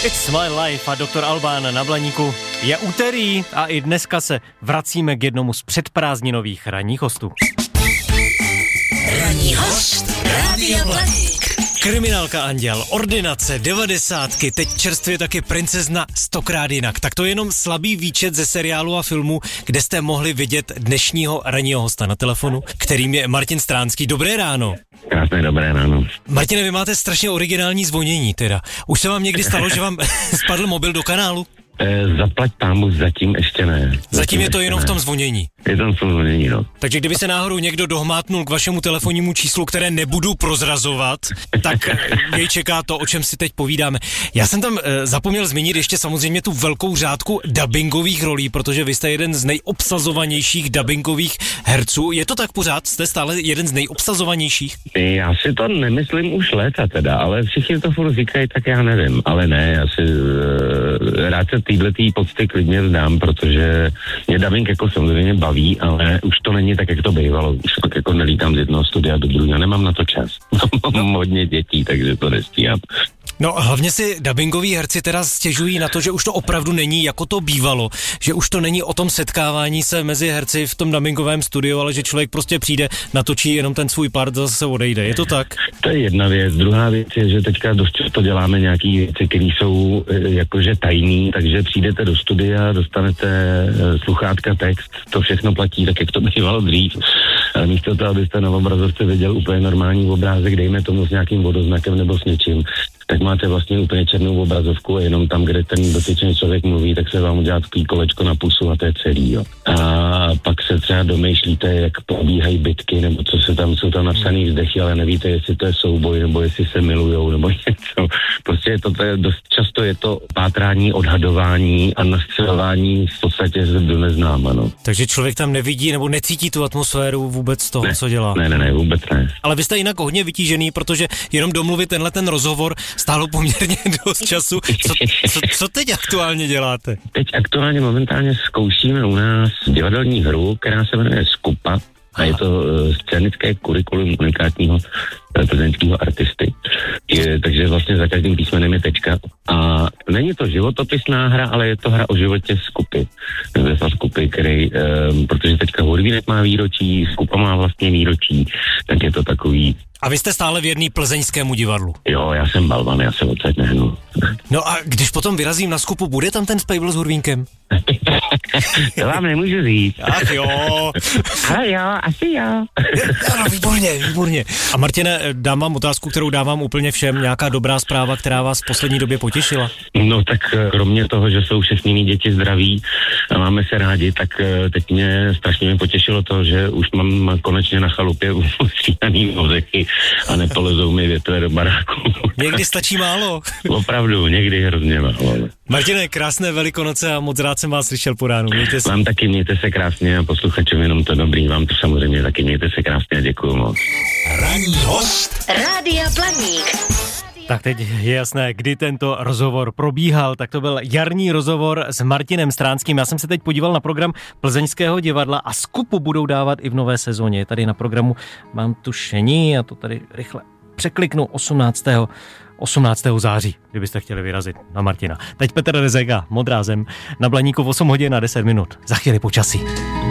It's my life a Dr. Alban na Blaníku. Je úterý a i dneska se vracíme k jednomu z předprázdninových ranních hostů. Ranní host Rádia Blaník. Kriminálka Anděl, ordinace, 90, teď čerstvě taky princezna 100krát jinak. Tak to je jenom slabý výčet ze seriálu a filmu, kde jste mohli vidět dnešního ranního hosta na telefonu, kterým je Martin Stránský. Dobré ráno. Krásné dobré ráno. Martine, vy máte strašně originální zvonění teda. Už se vám někdy stalo, že vám spadl mobil do kanálu? Zaplať pámu, zatím ještě ne. Zatím je to jenom v tom zvonění. Je to v tom zvonění, no. Takže kdyby se náhodou někdo dohmátnul k vašemu telefonnímu číslu, které nebudu prozrazovat, tak jej čeká to, o čem si teď povídáme. Já jsem tam zapomněl zmínit ještě samozřejmě tu velkou řádku dabingových rolí, protože vy jste jeden z nejobsazovanějších dabingových herců. Je to tak pořád? Jste stále jeden z nejobsazovanějších? Já si to nemyslím už léta teda, ale všichni to furt říkají, tak já nevím. Ale ne, já si rád se týhletý pocty klidně vzdám, protože mě dabing jako samozřejmě baví, ale už to není tak, jak to bývalo. Už tak jako nelítám z jednoho studia do druhého, nemám na to čas. Mám hodně dětí, takže to nestíhám. No hlavně si dabingoví herci teda stěžují na to, že už to opravdu není jako to bývalo, že už to není o tom setkávání se mezi herci v tom dabingovém studiu, ale že člověk prostě přijde, natočí jenom ten svůj part a zase odejde. Je to tak? To je jedna věc. Druhá věc je, že teďka dost často děláme nějaký věci, které jsou jakože tajný, takže přijdete do studia, dostanete sluchátka, text, to všechno platí tak, jak to bývalo dřív. Ale místo toho, abyste na obrazovce viděl úplně normální obrázek, dejme tomu s nějakým vodoznakem nebo s něčím, tak máte vlastně úplně černou obrazovku a jenom tam, kde ten dotyčný člověk mluví, tak se vám udělá takový kolečko na pusu a to je celý, jo. A pak se třeba domýšlíte, jak probíhají bitky, nebo co se tam, jsou tam napsaný vzdechy, ale nevíte, jestli to je souboj, nebo jestli se milujou, nebo něco. Prostě je to dost často je to pátrání, odhadování a nastřelování v podstatě do neznáma, no. Takže člověk tam nevidí nebo necítí tu atmosféru vůbec toho, co dělá. Ne, vůbec ne. Ale vy jste jinak hodně vytížený, protože jenom domluvit ten rozhovor stálo poměrně dost času. Co teď aktuálně děláte? Teď aktuálně momentálně zkoušíme u nás divadelní hru, která se jmenuje Skupa. A je to scénické kurikulum unikátního plzeňského artisty. Takže vlastně za každým písmenem je tečka. A není to životopisná hra, ale je to hra o životě Skupy. Skupy, který, protože teďka Hurvínek má výročí, Skupa má vlastně výročí, tak je to takový. A vy jste stále věrný plzeňskému divadlu? Jo, já jsem balvan, já se odsaď nehnu. No a když potom vyrazím na Skupu, bude tam ten spejbl s Hurvínkem? To vám nemůžu říct. Ach jo. Ale jo, asi jo. No, výborně. A Martine, dám vám otázku, kterou dávám úplně všem. Nějaká dobrá zpráva, která vás v poslední době potěšila? No tak kromě toho, že jsou všechny mý děti zdraví a máme se rádi, tak teď mě strašně potěšilo to, že už mám konečně na chalupě stříhaný vozechy a nepolezou mi větve do baráku. Někdy stačí málo. Opravdu, někdy hrozně málo. Martine, krásné Velikonoce a moc rád jsem vás slyšel po ránu. Mějte se. Vám taky mějte se krásně a posluchačům jenom to dobrý, vám to samozřejmě taky mějte se krásně a děkuju moc. Ranní host Rádia Blaník. Tak teď je jasné, kdy tento rozhovor probíhal. Tak to byl jarní rozhovor s Martinem Stránským. Já jsem se teď podíval na program Plzeňského divadla a Skupu budou dávat i v nové sezóně. Tady na programu mám tušení, já to tady rychle překliknu 18. září, kdybyste chtěli vyrazit na Martina. Teď Petr Rezega, Modrá zem, na Blaníku 8 hodin a 10 minut. Za chvíli počasí.